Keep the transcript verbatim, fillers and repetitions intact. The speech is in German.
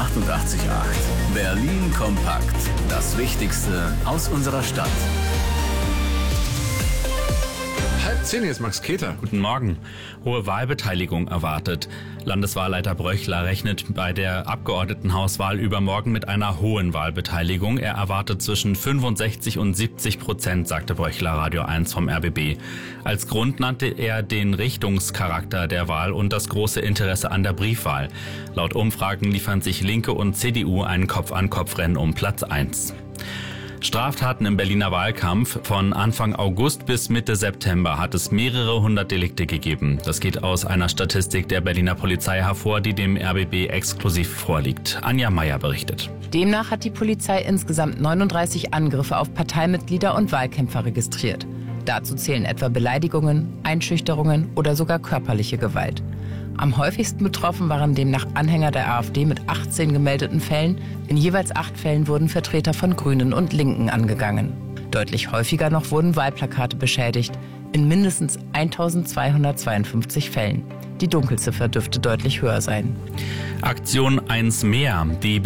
achtundachtzig Komma acht. Berlin kompakt. Das Wichtigste aus unserer Stadt. Halb zehn, jetzt Max Keter. Guten Morgen. Hohe Wahlbeteiligung erwartet. Landeswahlleiter Bröchler rechnet bei der Abgeordnetenhauswahl übermorgen mit einer hohen Wahlbeteiligung. Er erwartet zwischen fünfundsechzig und siebzig Prozent, sagte Bröchler Radio eins vom R B B. Als Grund nannte er den Richtungscharakter der Wahl und das große Interesse an der Briefwahl. Laut Umfragen liefern sich Linke und C D U ein Kopf-an-Kopf-Rennen um Platz eins. Straftaten im Berliner Wahlkampf. Von Anfang August bis Mitte September hat es mehrere hundert Delikte gegeben. Das geht aus einer Statistik der Berliner Polizei hervor, die dem R B B exklusiv vorliegt. Anja Meier berichtet. Demnach hat die Polizei insgesamt neununddreißig Angriffe auf Parteimitglieder und Wahlkämpfer registriert. Dazu zählen etwa Beleidigungen, Einschüchterungen oder sogar körperliche Gewalt. Am häufigsten betroffen waren demnach Anhänger der AfD mit achtzehn gemeldeten Fällen. In jeweils acht Fällen wurden Vertreter von Grünen und Linken angegangen. Deutlich häufiger noch wurden Wahlplakate beschädigt, in mindestens eintausendzweihundertzweiundfünfzig Fällen. Die Dunkelziffer dürfte deutlich höher sein. Aktion eins mehr. Die